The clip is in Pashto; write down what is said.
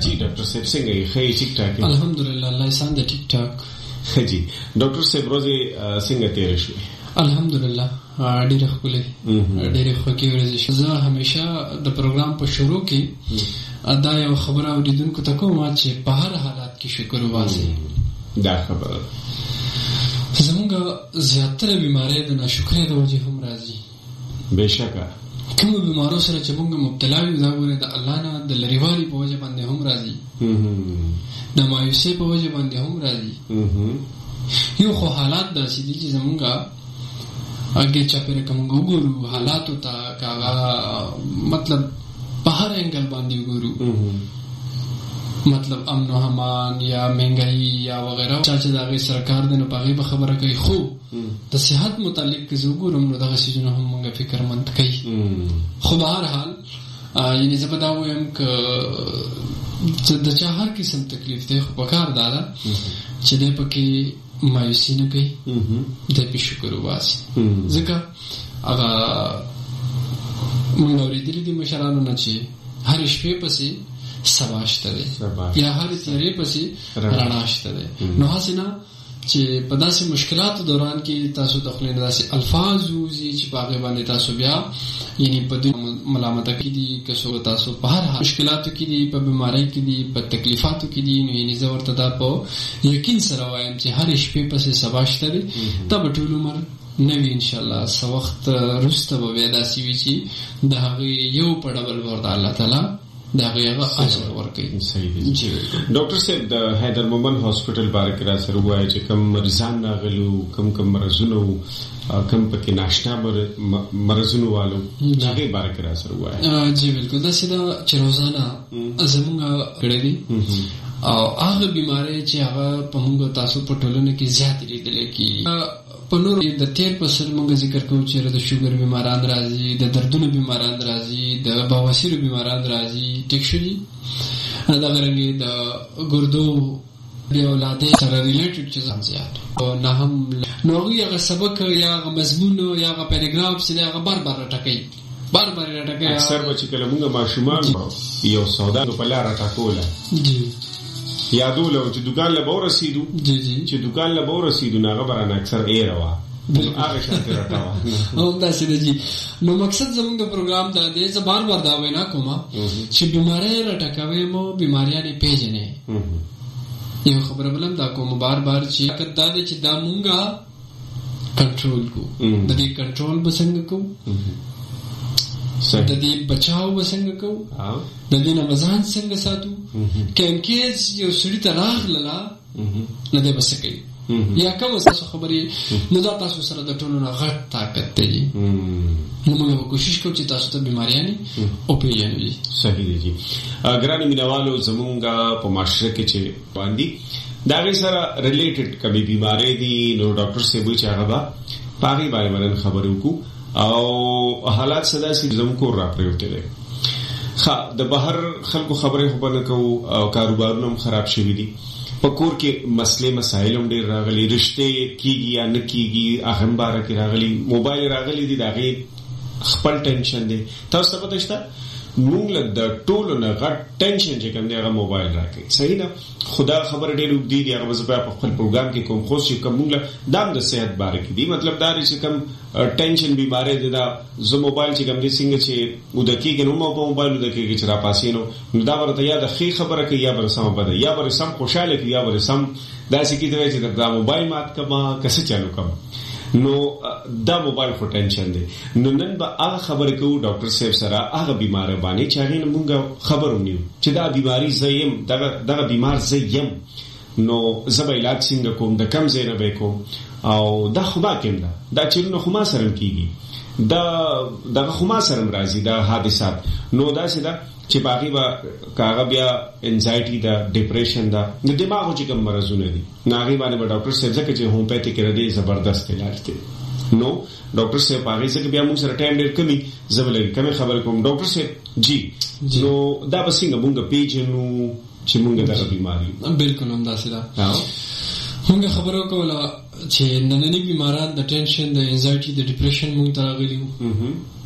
जी डॉक्टर साहब څنګه یې خې ټیک ټاک الحمدلله الله احسان دې ټیک ټاک जी डॉक्टर साहब रोزه څنګه تیر شو الحمدلله ډېر خپلې ډېر خوږې ورځې زه همیشه د پروګرام په شروع کې ادا یو خبره اوریدونکو ته کوم چې په هر حالت کې شکر وباسي دا خبره زموږ زیاتره بیماری د ناشکرۍ د وجې هم راځي بېشکه کوم بیمارو سره چې موږ مبتلا یو دا ګوره د الله نه د لرېوالي په وجه باندې هم راځي د مایوسۍ په وجه باندې هم راځي یو خو حالات داسې دي چې زموږ اگے چاپیره کوم وګورو حالاتو ته کاغه مطلب په هر انګل باندې وګورو مطلب امن و امان یا مهنګائی یا وغیرہ چې دغه سرکار د نه پاغي په خبره کوي خو د صحت متعلق کې وګورم نو دغه شیونه هم موږ فکر مند کوي خو به هر حال یعنی زبدا وایم ک د چا هر قسم تکلیف دی خو پکار دادا چې دې پکې مایوسی نه کوي د په شکر وباسي ځکه هغه موږ اورېدلې دي مشرانو نه چې هر شپې پسې سبا شته دی یا هر تیارې پسې رڼا شته دی نو حسنا چې په داسې مشکلاتو دوران کې تاسو د خپل داسې الفاظ وزي چې باغې باندې تاسو بیا یعنی په ملامت کې دي کسو تاسو په هر مشکلاتو کې دي په بیماری کې دي په تکلیفاتو کې دي نو یعنی زه ورته دا په یقین سره وایم چې هر شپې پسې سبا شته دی تب ټول عمر نوی ان شاء الله سو وخت رسته به داسې وي چې د هغه یو په ډبل ورته الله تعالی دا غیغه اجر ورکړي صحیح دي ډاکټر صاحب د حیدر مومن هاسپټل باره کې را سره وایي چې کوم مریضان راغلو کوم مرزونو کوم پکې ناشنا مرزونو والو هغه باره کې را سره وایي جی بالکل دا سیده چې روزانه زموږ کړي او هغه بیماری چې هغه په موږ تاسو په ټولنه کې زیات لیدل کی په نور د تیر په سر موږ ذکر کوو چې د شوګر بیماران راځي د دردونو بیماران راځي د بواسیر بیماران راځي ټیک شو دي دا غرنګي د ګردو د اولادې سره ریلیټډ چې زیات او نه هم نو هغه سبق یا هغه مضمون یا هغه پیراګراف چې هغه بار راټکي اکثر بچی کله موږ ماشومان یو سودا په لار راټکوله جی یادولو چې دکان له بور رسیدو چې دکان له بور رسیدو نه غبره اکثر ایروا هغه شانته راټاوه او دا څه دی نو مقصد زموږ د پروګرام دا دی چې بار دا وینا کومه چې بیماری راټکوي مو بیماریاں نه پیژنې یو خبره بلم دا کوم بار چې کدا دې چې دا مونږه کنټرول کو د دې کنټرول بسنګ کو د دې بچاو بسنګ کو د دې نمازان څنګه ساتو کله یو سړی ته راغله نه دې بسکې یا کوم څه خبرې نو دا تاسو سره د ټولو نه غټ طاقت دی نو موږ کوشش کوو چې تاسو ته بیماریاں او پیژنئ صحیح دی ګراني مینوالو زمونږه په معاشره کې چې باندې دا غي سره ریلیټډ کبي بیماری دي نو ډاکټر سیبوي چې هغه پاغي باندې خبرو کو او حالات صدا سي زمکو را پریوته دي د بهر خلکو خبره خبره کو او کاروبارونه خراب شوي دي پکور کې مسلې مسائل هم ډېر راغلي رشته کیږي یا نه کیږي اهم بار کې راغلي موبایل راغلي دي دا غي خپل ټینشن دي تاسو ته پته شته موږ له د ټولو نه غټ ټینشن چې کوم دی هغه موبایل راکړي صحیح ده خدا خبر ډېر وګړي دی هغه په خپل پروګرام کې کوم خو چې کوم موږ دام د صحت باره کې دی مطلب دا چې کوم ټینشن بیماری دی دا زه موبایل چې کوم دي څنګه چې ودکې کې نو موبایل ودکې کې چې را پاسې نو دا ورته یا د خې خبره کې یا بر سم بده یا بر سم خوشاله کې یا بر سم دا چې کیږي چې دا موبایل مات کما کسه چالو کما نو دا موبایل خو ټینشن دی نو نن به هغه خبره کوو ډاکټر صاحب سره هغه بیماری باندې چې هغه موږ خبرونه چې دا بیماری زیم دا بیمار زیم نو زبې علاج څنګه کوم د کم زینه به کوم او دا خو با کوم دا چې نو خو ما سره کیږي دا خو ما سره راځي دا حادثات نو دا څه دا چې باقي با کاغه بیا انزایټي دا ډیپریشن دا د دماغ چې کوم مرزونه دي ناغي باندې ډاکټر صاحب ځکه چې هومپیتیک ردی زبردست علاج دی نو ډاکټر صاحب هغه څه بیا موږ سره ټایم ډیر کمی زبلې کمی خبر کوم ډاکټر صاحب جی نو دا بسنګ موږ پیژنو چې موږ دا بیماری بالکل هم دا سره موږ خبرو کوله چې نننی بیماران د ټینشن د انزایټي د ډیپریشن موږ ته راغلي